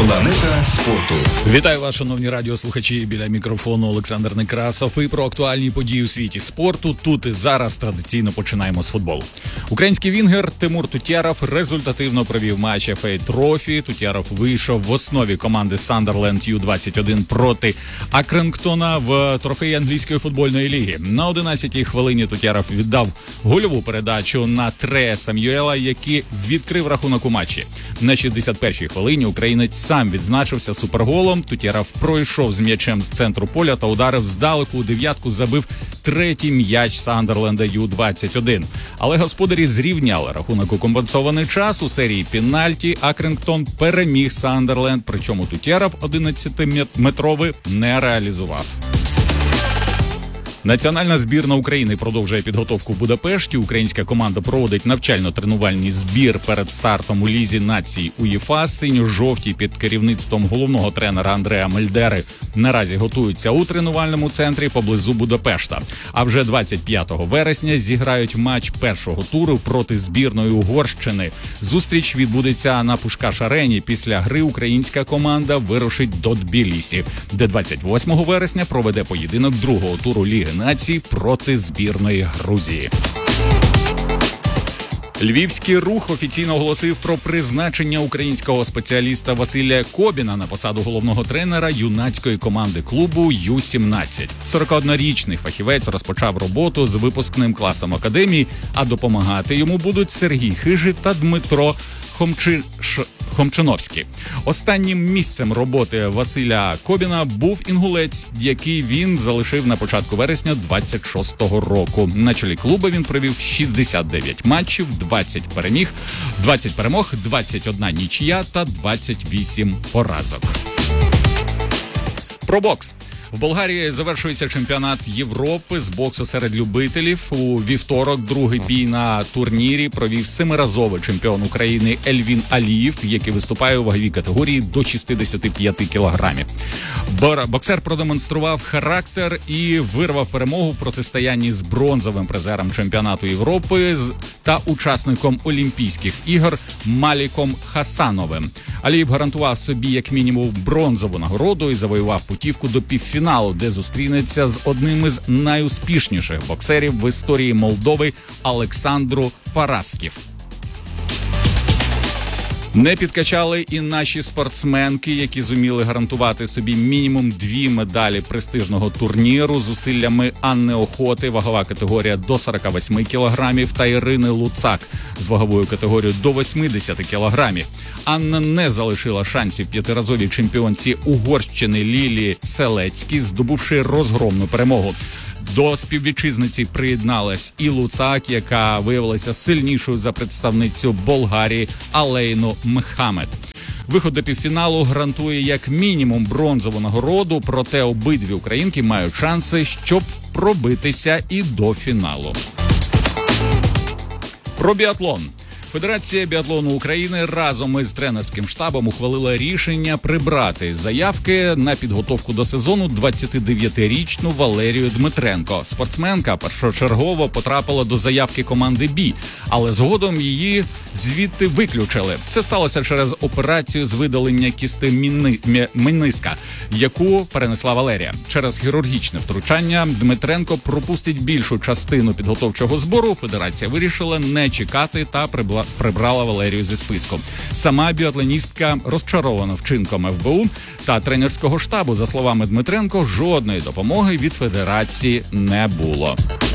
Планета спорту. Вітаю вас, шановні радіослухачі. Біля мікрофону Олександр Некрасов. І про актуальні події у світі спорту тут і зараз традиційно починаємо з футболу. Український вінгер Тимур Тутєров результативно провів матч FA Trophy. Тутєров вийшов в основі команди Sunderland U21 проти Акрингтона в трофеї англійської футбольної ліги. На 11-й хвилині Тутєров віддав гольову передачу на Трея Сам'юела, який відкрив рахунок у матчі. На 61-й хвилині українець сам відзначився суперголом. Тутєров пройшов з м'ячем з центру поля та ударив здалеку у дев'ятку, забив третій м'яч Сандерленда Ю-21. Але господарі зрівняли рахунок у компенсований час. У серії пенальті Акрингтон переміг Сандерленд, причому Тутєров 11-метровий не реалізував. Національна збірна України продовжує підготовку в Будапешті. Українська команда проводить навчально-тренувальний збір перед стартом у Лізі націй УЄФА. Синьо-жовті під керівництвом головного тренера Андреа Мельдери наразі готуються у тренувальному центрі поблизу Будапешта. А вже 25 вересня зіграють матч першого туру проти збірної Угорщини. Зустріч відбудеться на Пушкаш-арені. Після гри українська команда вирушить до Тбілісі, де 28 вересня проведе поєдинок другого туру Ліги націй проти збірної Грузії. Львівський Рух офіційно оголосив про призначення українського спеціаліста Василя Кобіна на посаду головного тренера юнацької команди клубу Ю-17. 41-річний фахівець розпочав роботу з випускним класом академії, а допомагати йому будуть Сергій Хижий та Дмитро Хомчиновський. Останнім місцем роботи Василя Кобіна був Інгулець, який він залишив на початку вересня 26-го року. На чолі клубу він провів 69 матчів, 20 перемог, 21 нічия та 28 поразок. Про бокс. В Болгарії завершується чемпіонат Європи з боксу серед любителів. У вівторок другий бій на турнірі провів семиразовий чемпіон України Ельвін Алієв, який виступає у ваговій категорії до 65 кілограмів. Боксер продемонстрував характер і вирвав перемогу в протистоянні з бронзовим призером чемпіонату Європи та учасником Олімпійських ігор Маліком Хасановим. Алієв гарантував собі як мінімум бронзову нагороду і завоював путівку до півфіналу, де зустрінеться з одним із найуспішніших боксерів в історії Молдови Олександру Парасків. Не підкачали і наші спортсменки, які зуміли гарантувати собі мінімум 2 медалі престижного турніру зусиллями Анни Охоти, вагова категорія до 48 кілограмів, та Ірини Луцак з ваговою категорією до 80 кілограмів. Анна не залишила шансів п'ятиразовій чемпіонці Угорщини Лілії Селецькій, здобувши розгромну перемогу. До співвітчизниці приєдналась і Луцак, яка виявилася сильнішою за представницю Болгарії Алейну Мехамед. Виход до півфіналу гарантує як мінімум бронзову нагороду, проте обидві українки мають шанси, щоб пробитися і до фіналу. Про біатлон. Федерація біатлону України разом із тренерським штабом ухвалила рішення прибрати з заявки на підготовку до сезону 29-річну Валерію Дмитренко. Спортсменка першочергово потрапила до заявки команди «Бі», але згодом її звідти виключили. Це сталося через операцію з видалення кісти мениска, яку перенесла Валерія. Через хірургічне втручання Дмитренко пропустить більшу частину підготовчого збору. Федерація вирішила не чекати та прибрала Валерію зі списку. Сама біатлоністка розчарована вчинком ФБУ та тренерського штабу. За словами Дмитренко, жодної допомоги від федерації не було.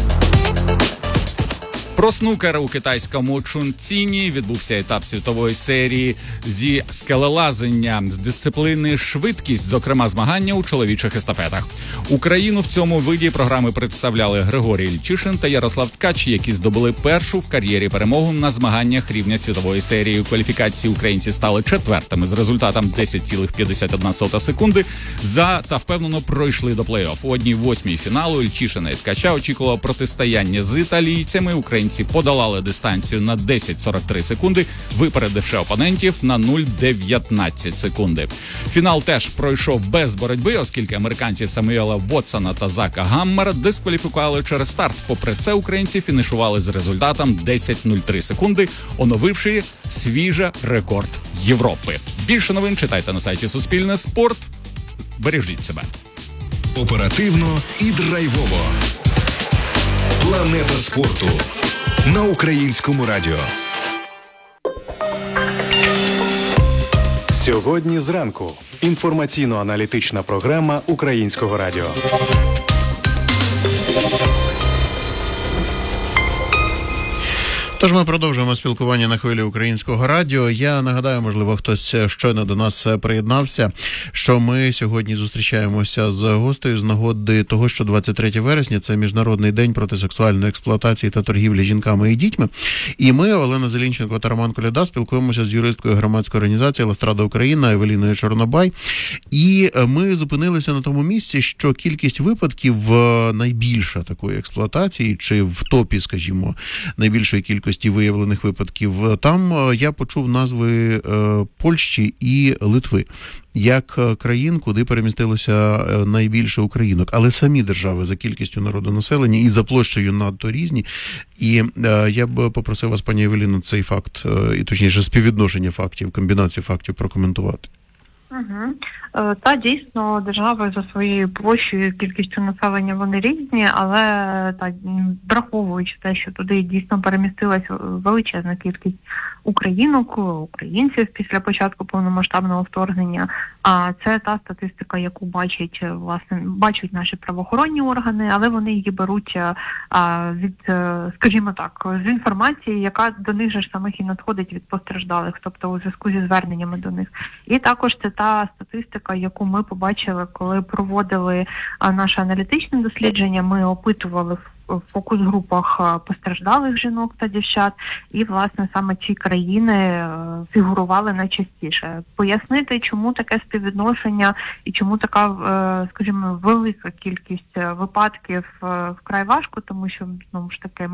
Про снукер у китайському Чунціні відбувся етап світової серії зі скелелазання з дисципліни швидкість, зокрема змагання у чоловічих естафетах. Україну в цьому виді програми представляли Григорій Ільчишин та Ярослав Ткач, які здобули першу в кар'єрі перемогу на змаганнях рівня світової серії. У кваліфікації українці стали четвертими з результатом 10,51 секунди та впевнено пройшли до плей-офф. У 1/8 фіналу Ільчишина і Ткача очікувало протистояння з італійцями. Українці подолали дистанцію на 10,43 секунди, випередивши опонентів на 0,19 секунди. Фінал теж пройшов без боротьби, оскільки американців Самуела Вотсона та Зака Гаммера дискваліфікували через старт. Попри це, українці фінішували з результатом 10,03 секунди, оновивши свіжий рекорд Європи. Більше новин читайте на сайті Суспільне Спорт. Бережіть себе. Оперативно і драйвово. Планета спорту на Українському радіо. Сьогодні зранку. Інформаційно-аналітична програма Українського радіо. Тож ми продовжуємо спілкування на хвилі Українського радіо. Я нагадаю, можливо, хтось щойно до нас приєднався, що ми сьогодні зустрічаємося з гостею з нагоди того, що 23 вересня – це Міжнародний день проти сексуальної експлуатації та торгівлі жінками і дітьми. І ми, Олена Зелінченко та Роман Коляда, спілкуємося з юристкою громадської організації «Ластрада Україна» Евеліною Чорнобай. І ми зупинилися на тому місці, що кількість випадків найбільша такої експлуатації, чи в топі, скажімо, найбільшої кількості виявлених випадків, там я почув назви Польщі і Литви як країн, куди перемістилося найбільше українок. Але самі держави за кількістю народонаселення і за площею надто різні. І я б попросив вас, пані Евеліно, цей факт, і точніше співвідношення фактів, комбінацію фактів прокоментувати. Угу. Та дійсно держави за своєю площею, кількістю населення вони різні, але та враховуючи те, що туди дійсно перемістилась величезна кількість українок, українців після початку повномасштабного вторгнення. А це та статистика, яку бачать наші правоохоронні органи, але вони її беруть від, скажімо так, з інформації, яка до них же ж самих і надходить від постраждалих, тобто у зв'язку зі зверненнями до них. І також це та статистика, яку ми побачили, коли проводили наше аналітичне дослідження. Ми опитували в фокус-групах постраждалих жінок та дівчат, і, власне, саме ці країни фігурували найчастіше. Пояснити, чому таке співвідношення і чому така, скажімо, велика кількість випадків вкрай важко, тому що, знову ж таки,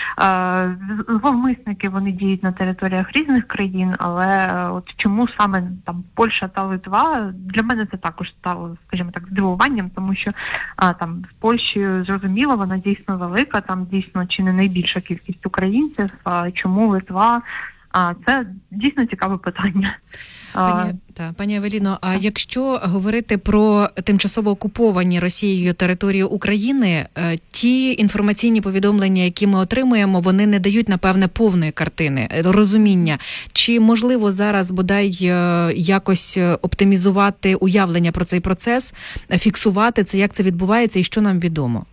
зловмисники, вони діють на територіях різних країн, але от чому саме там Польща та Литва, для мене це також стало, скажімо так, здивуванням, тому що там з Польщею, зрозуміло, вона дійсно велика, там дійсно чи не найбільша кількість українців, чому Литва? Це дійсно цікаве питання. Пані Евеліно, а якщо говорити про тимчасово окуповані Росією території України, ті інформаційні повідомлення, які ми отримуємо, вони не дають, напевне, повної картини, розуміння. Чи можливо зараз бодай якось оптимізувати уявлення про цей процес, фіксувати це, як це відбувається і що нам відомо?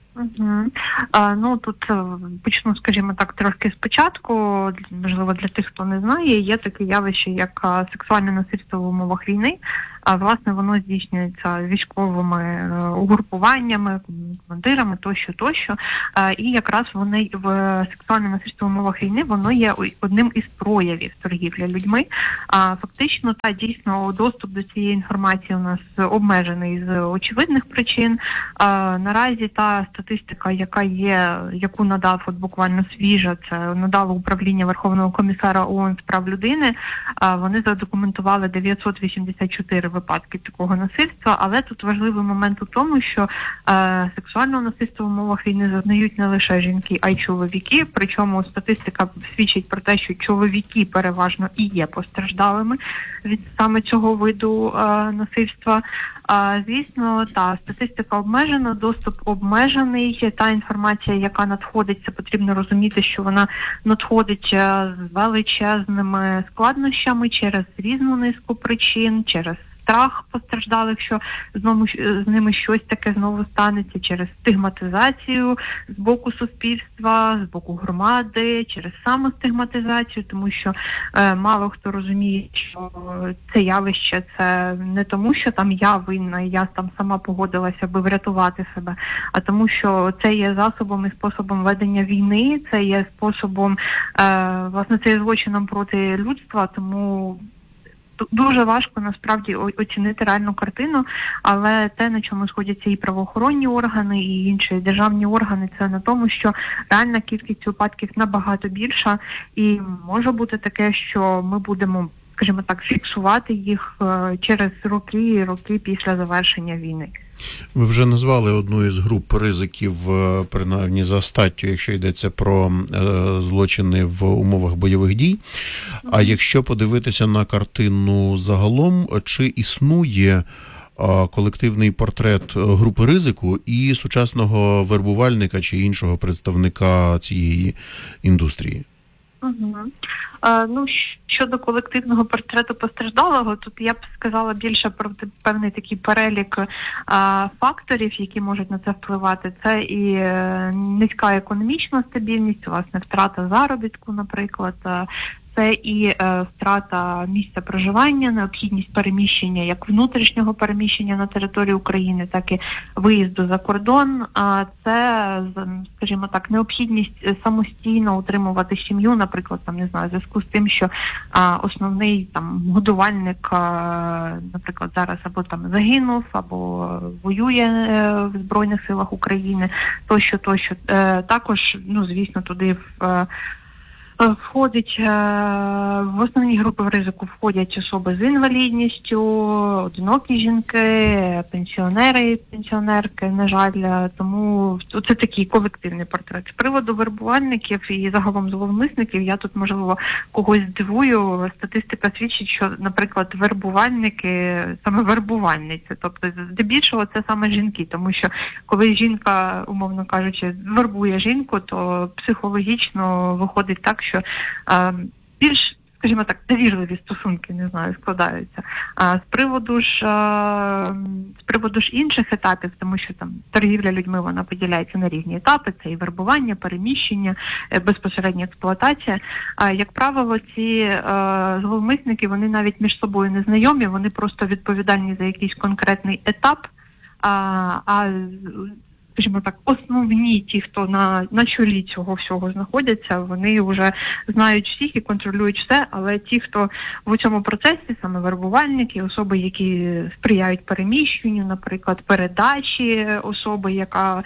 Ну, тут почну, скажімо так, трошки спочатку, можливо, для тих, хто не знає, є таке явище, як сексуальне насильство в умовах війни. Власне, воно здійснюється військовими угрупуваннями, командирами тощо. І якраз вони в сексуальне насильство в умовах війни, воно є одним із проявів торгівлі людьми. Фактично, дійсно, доступ до цієї інформації у нас обмежений з очевидних причин. Наразі та статистика, яку надав буквально свіжа, це надало управління Верховного комісара ООН з прав людини, вони задокументували 984 випадки такого насильства, але тут важливий момент у тому, що сексуального насильства в умовах війни зазнають не лише жінки, а й чоловіки, причому статистика свідчить про те, що чоловіки переважно і є постраждалими від саме цього виду насильства. Звісно, статистика обмежена, доступ обмежений, та інформація, яка надходить, це потрібно розуміти, що вона надходить з величезними складнощами через різну низку причин, через страх постраждалих, що знову з ними щось таке знову станеться, через стигматизацію з боку суспільства, з боку громади, через самостигматизацію, тому що мало хто розуміє, що це явище це не тому, що там я винна, і я там сама погодилася, аби врятувати себе, а тому, що це є засобом і способом ведення війни, це є способом, власне, це є злочином проти людства, тому дуже важко насправді оцінити реальну картину, але те, на чому сходяться і правоохоронні органи, і інші державні органи, це на тому, що реальна кількість випадків набагато більша, і може бути таке, що ми будемо скажімо так, фіксувати їх через роки і роки після завершення війни. Ви вже назвали одну із груп ризиків, принаймні за статтю, якщо йдеться про злочини в умовах бойових дій. А якщо подивитися на картину загалом, чи існує колективний портрет групи ризику і сучасного вербувальника чи іншого представника цієї індустрії? Угу. Ну, щодо колективного портрету постраждалого, тут я б сказала більше про певний такий перелік факторів, які можуть на це впливати. Це і низька економічна стабільність, власне, втрата заробітку, наприклад, це і втрата місця проживання, необхідність переміщення, як внутрішнього переміщення на території України, так і виїзду за кордон. Це, скажімо так, необхідність самостійно утримувати сім'ю, наприклад, там, не знаю, в зв'язку з тим, що основний там годувальник, наприклад, зараз або там загинув, або воює в Збройних силах України, тощо. Також, ну, звісно, туди входить, в основні групи ризику входять особи з інвалідністю, одинокі жінки, пенсіонери, пенсіонерки, на жаль, тому це такий колективний портрет. З приводу вербувальників і загалом зловмисників, я тут, можливо, когось здивую, статистика свідчить, що, наприклад, вербувальники, саме вербувальниці, тобто здебільшого це саме жінки, тому що коли жінка, умовно кажучи, вербує жінку, то психологічно виходить так, що більш, скажімо так, довірливі стосунки, не знаю, складаються. З приводу ж інших етапів, тому що там торгівля людьми, вона поділяється на різні етапи, це і вербування, переміщення, безпосередня експлуатація. Як правило, ці зловмисники, вони навіть між собою не знайомі, вони просто відповідальні за якийсь конкретний етап, скажімо так, основні ті, хто на чолі цього всього знаходяться, вони вже знають всіх і контролюють все, але ті, хто в цьому процесі, саме вербувальники, особи, які сприяють переміщенню, наприклад, передачі особи, яка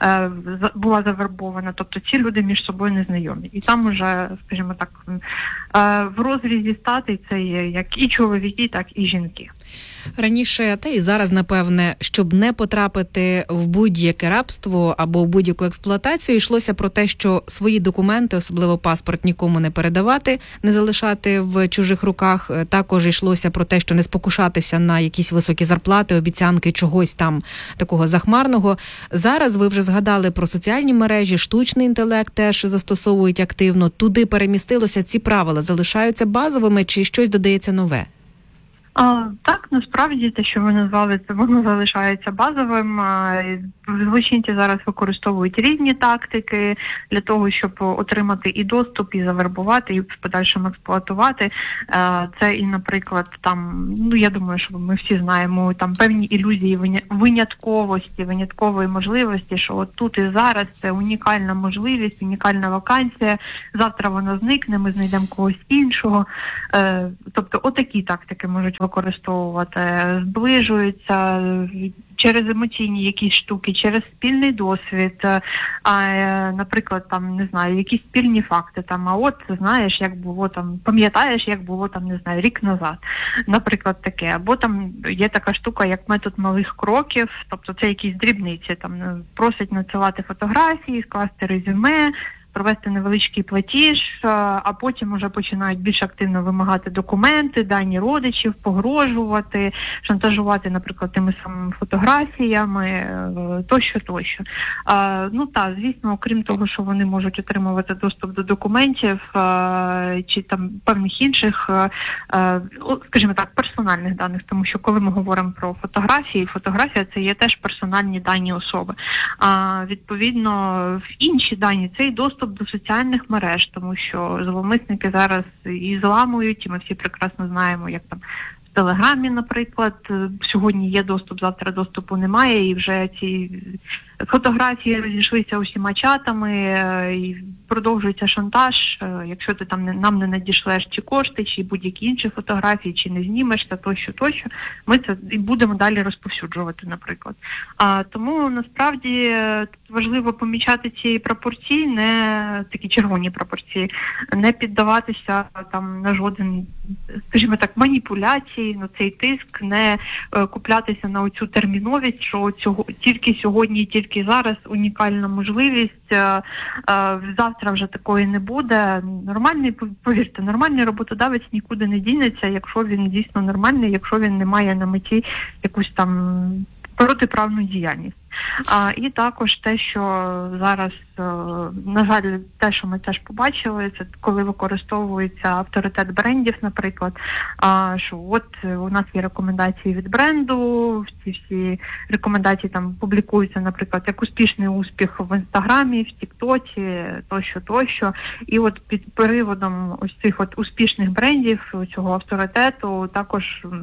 була завербована, тобто ці люди між собою не знайомі. І там уже, скажімо так, в розрізі статей це є як і чоловіки, так і жінки. Раніше, та і зараз, напевне, щоб не потрапити в будь-яке рабство або в будь-яку експлуатацію, йшлося про те, що свої документи, особливо паспорт, нікому не передавати, не залишати в чужих руках. Також йшлося про те, що не спокушатися на якісь високі зарплати, обіцянки чогось там такого захмарного. Зараз ви вже згадали про соціальні мережі, штучний інтелект теж застосовують активно. Туди перемістилося, ці правила залишаються базовими чи щось додається нове? Так, насправді те, що ви назвали, це воно залишається базовим. Злочинці зараз використовують різні тактики для того, щоб отримати і доступ, і завербувати, і в подальшому експлуатувати. Це і, наприклад, там, ну я думаю, що ми всі знаємо, там певні ілюзії винятковості, виняткової можливості, що от тут і зараз це унікальна можливість, унікальна вакансія, завтра вона зникне, ми знайдемо когось іншого. Тобто отакі тактики можуть використовувати, зближуються через емоційні якісь штуки, через спільний досвід, наприклад, там, не знаю, якісь спільні факти, там, а от, знаєш, як було там, пам'ятаєш, як було там, не знаю, рік назад, наприклад, таке, або там є така штука, як метод малих кроків, тобто це якісь дрібниці, там, просять надсилати фотографії, скласти резюме, провести невеличкий платіж, а потім вже починають більш активно вимагати документи, дані родичів, погрожувати, шантажувати, наприклад, тими самими фотографіями, тощо. Ну так, звісно, окрім того, що вони можуть отримувати доступ до документів чи там певних інших, скажімо так, персональних даних, тому що коли ми говоримо про фотографії, фотографія це є теж персональні дані особи. Відповідно, в інші дані цей доступ до соціальних мереж, тому що зловмисники зараз і зламують, і ми всі прекрасно знаємо, як там в Телеграмі, наприклад, сьогодні є доступ, завтра доступу немає, і вже ці фотографії розійшлися усіма чатами, і продовжується шантаж. Якщо ти там нам не надішлеш ці кошти, чи будь-які інші фотографії, чи не знімеш, та тощо, ми це і будемо далі розповсюджувати, наприклад. Тому насправді важливо помічати ці пропорції, не такі червоні пропорції, не піддаватися там на жоден, скажімо так, маніпуляції, на цей тиск, не куплятися на оцю терміновість, що тільки сьогодні, тільки зараз унікальна можливість, завтра вже такої не буде. Повірте, нормальний роботодавець нікуди не дінеться, якщо він дійсно нормальний, якщо він не має на меті якусь там протиправну діяльність. І також те, що зараз, на жаль, те, що ми теж побачили, це коли використовується авторитет брендів, наприклад, що от у нас є рекомендації від бренду, ці всі рекомендації там публікуються, наприклад, як успішний успіх в Інстаграмі, в Тіктоці, тощо. І от під приводом ось цих от успішних брендів, цього авторитету, також,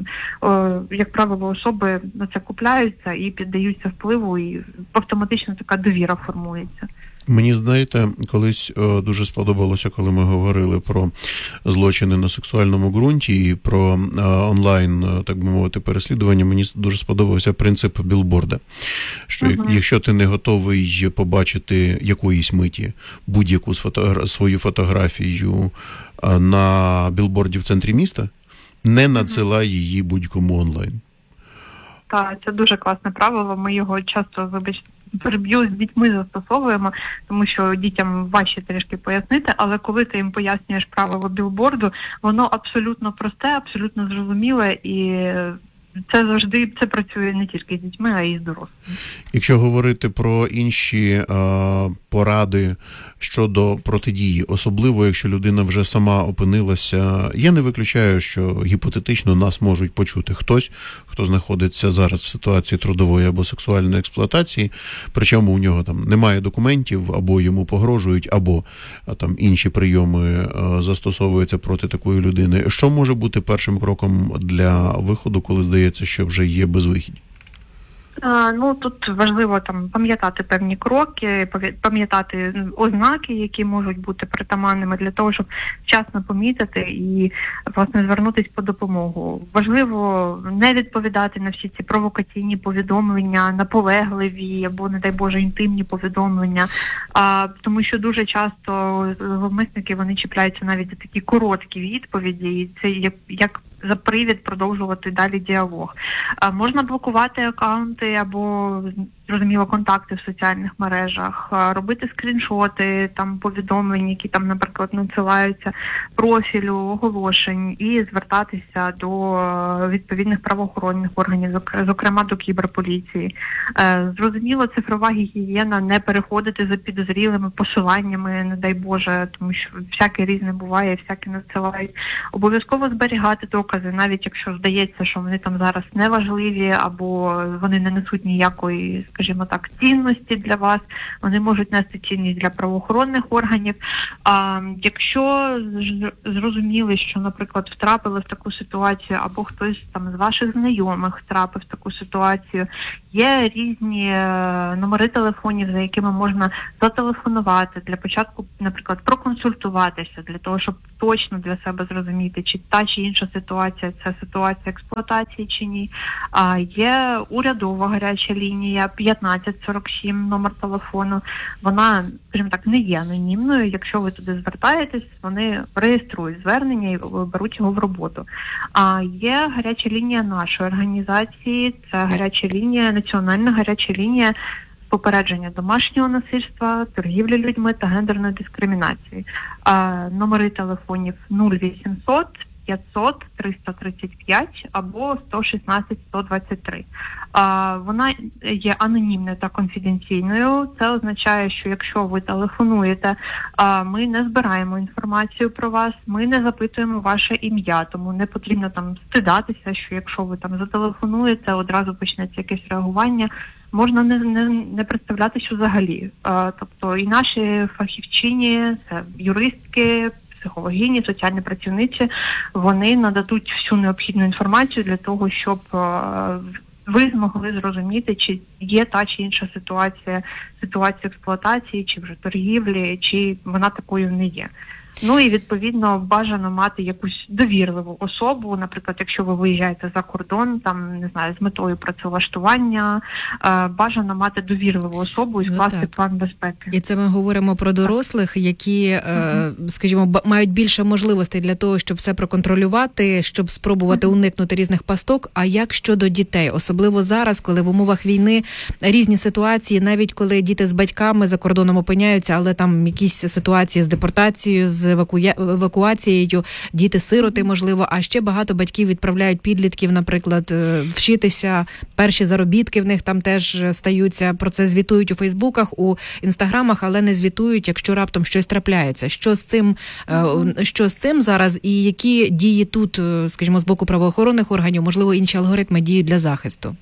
як правило, особи на це купляються і піддаються впливу, і автоматично така довіра формується. Мені, знаєте, колись дуже сподобалося, коли ми говорили про злочини на сексуальному ґрунті і про онлайн, так би мовити, переслідування. Мені дуже сподобався принцип білборда, що якщо ти не готовий побачити якоїсь миті будь-яку свою фотографію на білборді в центрі міста, не надсилай її будь-кому онлайн. Так, це дуже класне правило, ми його часто, переб'ю, з дітьми застосовуємо, тому що дітям важче трішки пояснити, але коли ти їм пояснюєш правило білборду, воно абсолютно просте, абсолютно зрозуміле, і це завжди працює не тільки з дітьми, а й з дорослими. Якщо говорити про інші поради щодо протидії, особливо якщо людина вже сама опинилася, я не виключаю, що гіпотетично нас можуть почути хтось, хто знаходиться зараз в ситуації трудової або сексуальної експлуатації, причому у нього там немає документів, або йому погрожують, або там інші прийоми застосовуються проти такої людини. Що може бути першим кроком для виходу, коли здається, що вже є безвихідь? Тут важливо там пам'ятати певні кроки, пам'ятати ознаки, які можуть бути притаманними для того, щоб вчасно помітити і, власне, звернутися по допомогу. Важливо не відповідати на всі ці провокаційні повідомлення, наполегливі або, не дай Боже, інтимні повідомлення, тому що дуже часто зловмисники, вони чіпляються навіть за такі короткі відповіді, і це як за привід продовжувати далі діалог. Можна блокувати акаунти або, зрозуміло, контакти в соціальних мережах, робити скріншоти, там повідомлень, які там, наприклад, надсилаються, профілю, оголошень, і звертатися до відповідних правоохоронних органів, зокрема до кіберполіції. Зрозуміло, цифрова гігієна, не переходити за підозрілими посиланнями, не дай Боже, тому що всяке різне буває, всяке надсилають. Обов'язково зберігати докази, навіть якщо здається, що вони там зараз неважливі або вони не несуть ніякої, скажімо так, цінності для вас, вони можуть нести цінність для правоохоронних органів. Якщо зрозуміли, що, наприклад, втрапили в таку ситуацію, або хтось там з ваших знайомих втрапив в таку ситуацію, є різні номери телефонів, за якими можна зателефонувати, для початку, наприклад, проконсультуватися, для того, щоб точно для себе зрозуміти, чи та чи інша ситуація – це ситуація експлуатації чи ні. Є урядова гаряча лінія 1547, номер телефону. Вона, скажімо так, не є анонімною. Якщо ви туди звертаєтесь, вони реєструють звернення і беруть його в роботу. Є гаряча лінія нашої організації, це гаряча лінія, національна гаряча лінія попередження домашнього насильства, торгівлі людьми та гендерної дискримінації. Номери телефонів 0800 500 335 або 116 123. Вона є анонімною та конфіденційною. Це означає, що якщо ви телефонуєте, ми не збираємо інформацію про вас, ми не запитуємо ваше ім'я, тому не потрібно там стидатися, що якщо ви там зателефонуєте, одразу почнеться якесь реагування. Можна не представлятися взагалі. Тобто і наші фахівчині, це юристки, психологині, соціальні працівниці, вони нададуть всю необхідну інформацію для того, щоб ви змогли зрозуміти, чи є та чи інша ситуація експлуатації, чи вже торгівлі, чи вона такою не є. Ну і відповідно бажано мати якусь довірливу особу, наприклад, якщо ви виїжджаєте за кордон, там не знаю, з метою працевлаштування, бажано мати довірливу особу і скласти план безпеки. І це ми говоримо про дорослих, які, скажімо, мають більше можливостей для того, щоб все проконтролювати, щоб спробувати уникнути різних пасток. А як щодо дітей, особливо зараз, коли в умовах війни різні ситуації, навіть коли діти з батьками за кордоном опиняються, але там якісь ситуації з депортацією, з евакуацією, діти-сироти, можливо, а ще багато батьків відправляють підлітків, наприклад, вчитися, перші заробітки в них там теж стаються, про це звітують у Фейсбуках, у Інстаграмах, але не звітують, якщо раптом щось трапляється. Що з цим зараз і які дії тут, скажімо, з боку правоохоронних органів, можливо, інші алгоритми діють для захисту?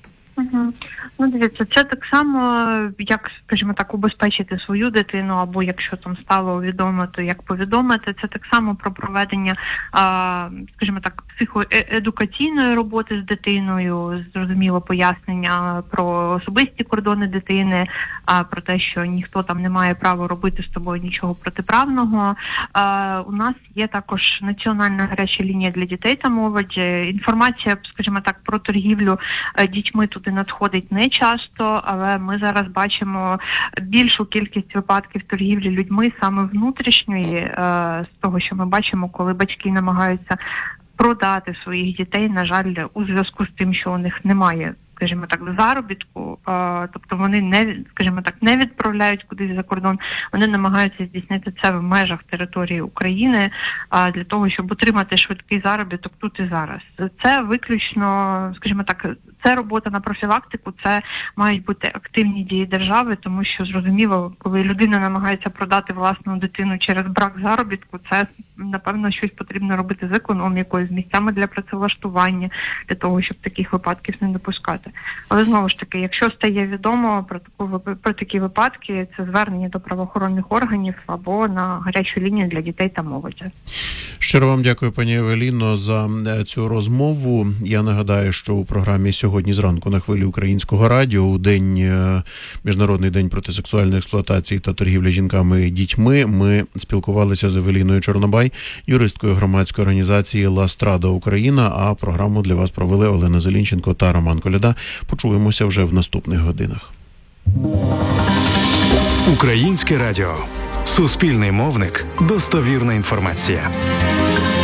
Ну, дивіться, це так само, як, скажімо так, убезпечити свою дитину, або якщо там стало відомо, то як повідомити. Це так само про проведення, скажімо так, психоедукаційної роботи з дитиною, зрозуміло пояснення про особисті кордони дитини, про те, що ніхто там не має права робити з тобою нічого протиправного. У нас є також національна гаряча лінія для дітей та молоді. Інформація, скажімо так, про торгівлю дітьми туди надходить не часто, але ми зараз бачимо більшу кількість випадків торгівлі людьми саме внутрішньої, з того, що ми бачимо, коли батьки намагаються продати своїх дітей, на жаль, у зв'язку з тим, що у них немає, скажімо так, заробітку, тобто вони не відправляють кудись за кордон, вони намагаються здійснити це в межах території України для того, щоб отримати швидкий заробіток тут і зараз. Це виключно, скажімо так, це робота на профілактику, це мають бути активні дії держави, тому що, зрозуміло, коли людина намагається продати власну дитину через брак заробітку, це, напевно, щось потрібно робити з економікою, з місцями для працевлаштування, для того, щоб таких випадків не допускати. Але, знову ж таки, якщо стає відомо про такі випадки, це звернення до правоохоронних органів або на гарячу лінію для дітей та молоді. Щиро вам дякую, пані Евеліно, за цю розмову. Я нагадаю, що у програмі «Сьогодні зранку» на хвилі Українського радіо у Міжнародний день проти сексуальної експлуатації та торгівлі жінками і дітьми ми спілкувалися з Евеліною Чорнобай, юристкою громадської організації «Ла Страда Україна», а програму для вас провели Олена Зелінченко та Роман Коляда. Почуємося вже в наступних годинах. Українське радіо. Суспільний мовник. Достовірна інформація.